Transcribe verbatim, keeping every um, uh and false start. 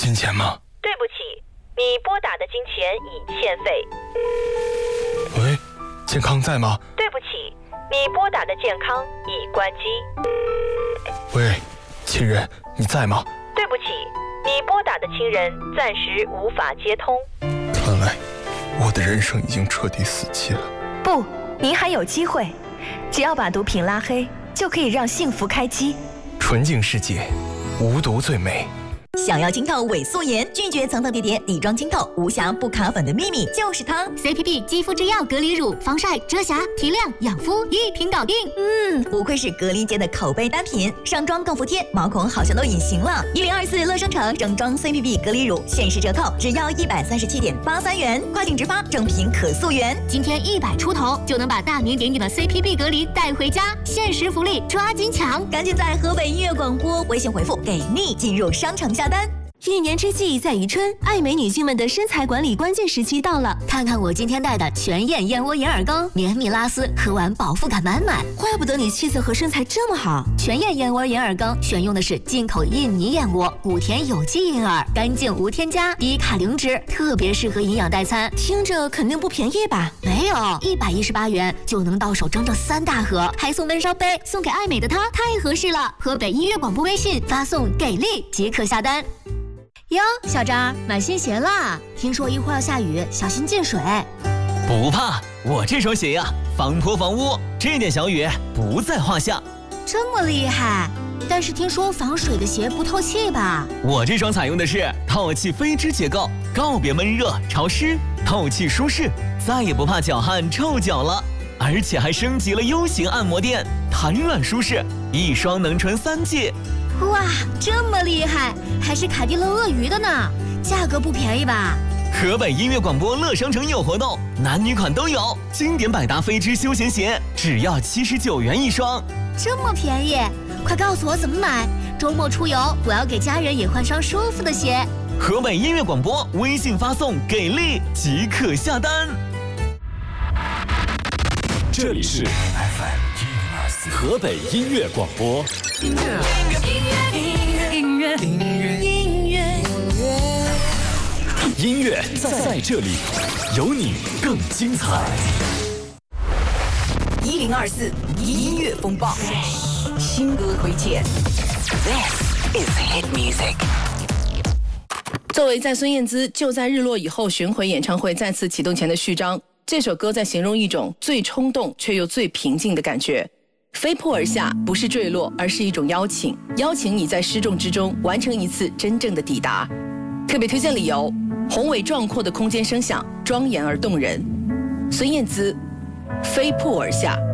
金钱吗？ 对不起，你拨打的金钱已欠费。 喂，健康在吗？ 对不起，你拨打的健康已关机。 喂，亲人，你在吗？ 对不起，你拨打的亲人暂时无法接通。 看来我的人生已经彻底死机了。 不，您还有机会，只要把毒品拉黑，就可以让幸福开机。 纯净世界，无毒最美。 想要清透伪素颜，拒绝层层叠叠底妆清透，无瑕不卡粉的秘密就是它 C P B 肌肤之钥隔离乳，防晒、遮瑕、提亮、养肤一瓶搞定。 嗯，不愧是隔离界的口碑单品，上妆更服帖，毛孔好像都隐形了。一零二四乐生城整装 C P B 隔离乳限时折扣，只要一百三十七点八三元，快警直发，正品可溯源。 今天一百出头就能把大名鼎鼎的 C P B 隔离带回家，限时福利，抓紧抢！ 赶紧在河北音乐广播微信回复给力进入商城下单。 一年之计在于春，爱美女性们的身材管理关键时期到了。 看看我今天带的全燕燕窝眼耳羹，绵密拉丝，喝完饱腹感满满。 怪不得你气色和身材这么好。 全燕燕窝眼耳羹选用的是进口印尼燕窝，谷田有机银耳，干净无添加，低卡零脂，特别适合营养代餐。 听着肯定不便宜吧？ 没有，一百一十八元就能到手整整三大盒，还送温烧杯，送给爱美的她太合适了。河北音乐广播微信发送给力即可下单。哟，小张买新鞋啦！听说一会儿要下雨，小心进水。 不怕，我这双鞋呀、啊，防泼防污，这点小雨不在话下。 这么厉害？但是听说防水的鞋不透气吧？ 我这双采用的是透气飞织结构，告别闷热潮湿，透气舒适，再也不怕脚汗臭脚了。而且还升级了 U 型按摩垫，弹软舒适，一双能穿三季。 哇，这么厉害，还是凯迪乐鳄鱼的呢，价格不便宜吧？ 河北音乐广播乐商城有活动，男女款都有，经典百搭飞织休闲鞋只要七十九元一双， 这么便宜，快告诉我怎么买，周末出游我要给家人也换双舒服的鞋。 河北音乐广播微信发送给力即可下单。 这里是 F M 一零二四河北音乐广播。音乐，音乐，音乐，音乐，音乐，音乐，音乐在在这里，有你更精彩。 一零二四音乐风暴，新歌推荐。This is hit music。 作为在孙燕姿就在日落以后巡回演唱会再次启动前的序章，这首歌在形容一种最冲动却又最平静的感觉。飞扑而下不是坠落，而是一种邀请，邀请你在失重之中完成一次真正的抵达。特别推荐理由：宏伟壮阔的空间声响，庄严而动人。孙燕姿，飞扑而下。